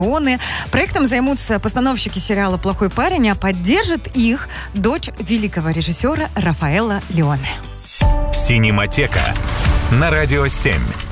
Леоне. Проектом займутся постановщики сериала «Плохой парень», а поддержит их дочь великого режиссера Рафаэла Леоне. Синематека на Радио 7.